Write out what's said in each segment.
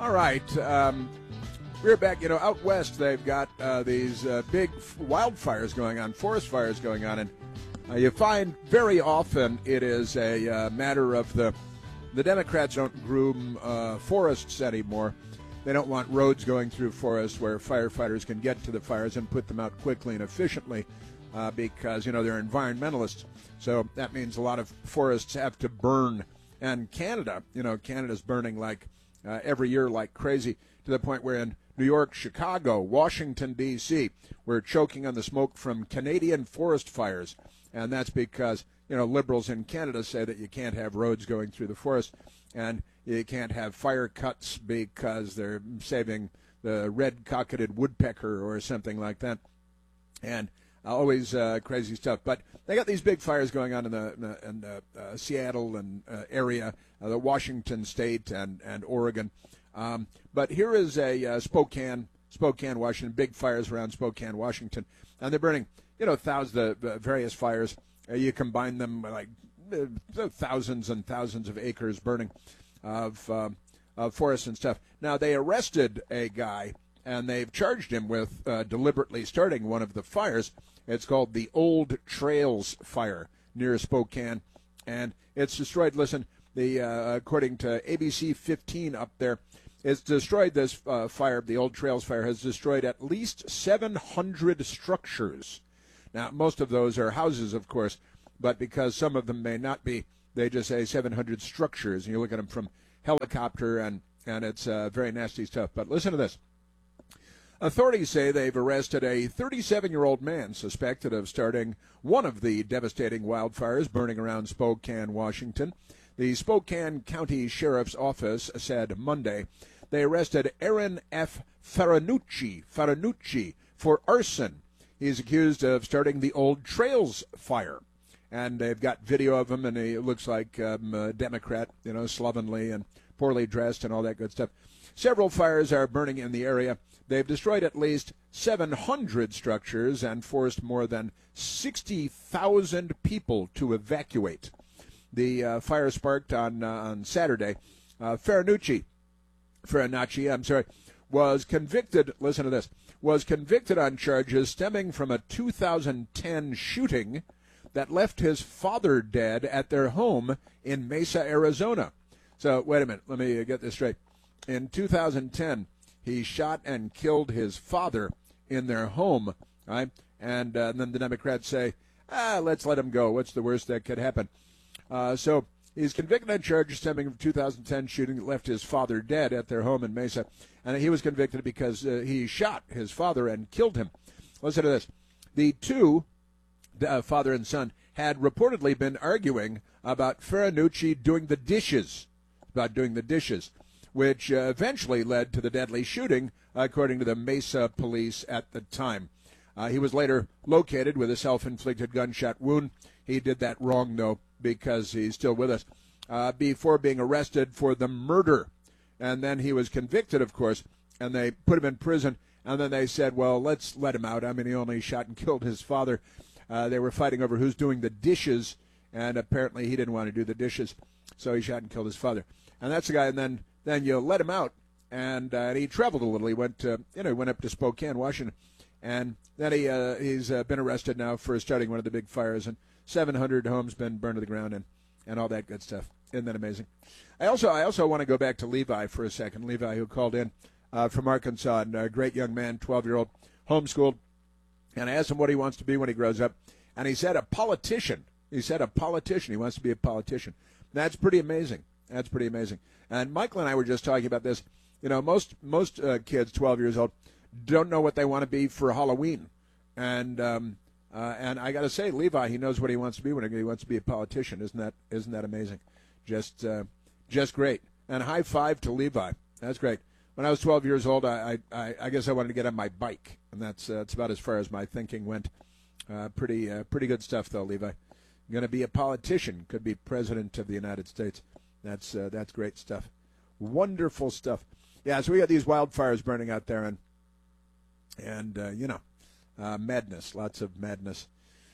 All right. We're back. You know, out west, they've got these big wildfires going on, forest fires going on. And you find very often it is a matter of the Democrats don't groom forests anymore. They don't want roads going through forests where firefighters can get to the fires and put them out quickly and efficiently because, you know, they're environmentalists. So that means a lot of forests have to burn. And Canada, you know, Canada's burning like every year like crazy to the point where in New York, Chicago, Washington, D.C., we're choking on the smoke from Canadian forest fires. And that's because, you know, liberals in Canada say that you can't have roads going through the forest and you can't have fire cuts because they're saving the red-cocketed woodpecker or something like that. And always crazy stuff. But they got these big fires going on in the Seattle and area, the Washington State and Oregon. But here is a Spokane, Washington, big fires around Spokane, Washington. And they're burning, you know, thousands of various fires. You combine them like thousands and thousands of acres burning of forests and stuff. Now, they arrested a guy, and they've charged him with deliberately starting one of the fires. It's called the Old Trails Fire near Spokane, and it's destroyed, listen, according to ABC 15 up there, it's destroyed this fire, the Old Trails Fire, has destroyed at least 700 structures. Now, most of those are houses, of course, but because some of them may not be, they just say 700 structures, and you look at them from helicopter, and it's very nasty stuff. But listen to this. Authorities say they've arrested a 37-year-old man suspected of starting one of the devastating wildfires burning around Spokane, Washington. The Spokane County Sheriff's Office said Monday they arrested Aaron F. Faranucci for arson. He's accused of starting the Old Trails Fire. And they've got video of him, and he looks like a Democrat, you know, slovenly and poorly dressed and all that good stuff. Several fires are burning in the area. They've destroyed at least 700 structures and forced more than 60,000 people to evacuate. The fire sparked on Saturday. Faranucci, was convicted, listen to this, was convicted on charges stemming from a 2010 shooting that left his father dead at their home in Mesa, Arizona. So, wait a minute, let me get this straight. In 2010, he shot and killed his father in their home, right? And then the Democrats say, let's let him go. What's the worst that could happen? So he's convicted on charges stemming from 2010 shooting that left his father dead at their home in Mesa. And he was convicted because he shot his father and killed him. Listen to this. The two, father and son, had reportedly been arguing about Faranucci doing the dishes, which eventually led to the deadly shooting, according to the Mesa police at the time. He was later located with a self-inflicted gunshot wound. He did that wrong, though, because he's still with us, before being arrested for the murder. And then he was convicted, of course, and they put him in prison. And then they said, well, let's let him out. I mean, he only shot and killed his father. They were fighting over who's doing the dishes, and apparently he didn't want to do the dishes, so he shot and killed his father. And that's the guy, and then you let him out, and he traveled a little. He went up to Spokane, Washington, and then he's been arrested now for starting one of the big fires, and 700 homes been burned to the ground, and all that good stuff. Isn't that amazing? I also want to go back to Levi for a second. Levi, who called in from Arkansas, and a great young man, 12-year-old, homeschooled, and I asked him what he wants to be when he grows up, and he said a politician. He wants to be a politician. That's pretty amazing. And Michael and I were just talking about this. You know, most kids, 12 years old, don't know what they want to be for Halloween. And I got to say, Levi, he knows what he wants to be when he wants to be a politician. Isn't that amazing? Just great. And high five to Levi. That's great. When I was 12 years old, I guess I wanted to get on my bike, and that's about as far as my thinking went. Pretty good stuff, though, Levi. Going to be a politician, could be president of the United States. That's great stuff. Wonderful stuff. Yeah, so we got these wildfires burning out there, and madness, lots of madness.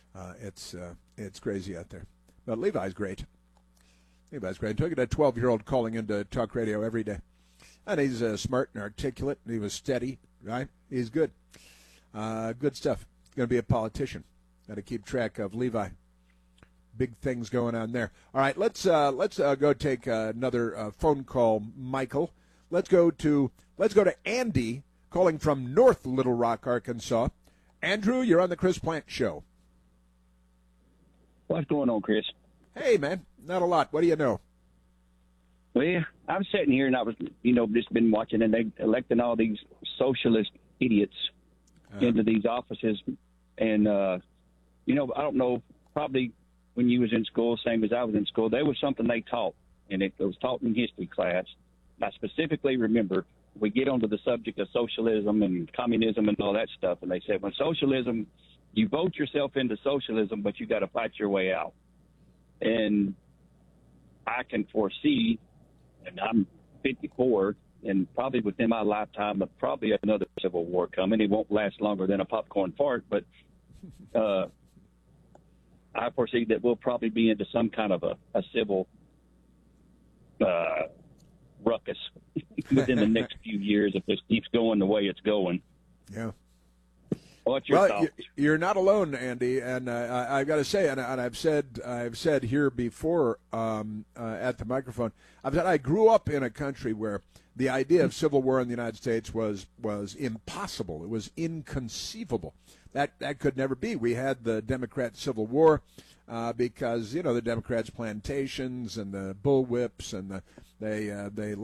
It's crazy out there. But Levi's great. I'm talking to a 12-year-old calling into talk radio every day. And he's smart and articulate, and he was steady, right? He's good. Good stuff. Going to be a politician. Got to keep track of Levi. Big things going on there. All right, let's go take another phone call, Michael. Let's go to Andy calling from North Little Rock, Arkansas. Andrew, you're on the Chris Plant Show. What's going on, Chris? Hey, man, not a lot. What do you know? Well, I'm sitting here and I was, just been watching, and they electing all these socialist idiots into these offices. And, I don't know, probably when you was in school, same as I was in school, there was something they taught, and it was taught in history class. I specifically remember we get onto the subject of socialism and communism and all that stuff, and they said, when socialism, you vote yourself into socialism, but you got to fight your way out. And I can foresee, and I'm 54, and probably within my lifetime, probably another civil war coming. It won't last longer than a popcorn fart, but I foresee that we'll probably be into some kind of a civil ruckus within the next few years if this keeps going the way it's going. Yeah. What's your thoughts? You're not alone, Andy, and I've got to say, and I've said here before at the microphone, I've said I grew up in a country where the idea of civil war in the United States was impossible. It was inconceivable. That could never be. We had the Democrat Civil War because the Democrats' plantations and the bullwhips and they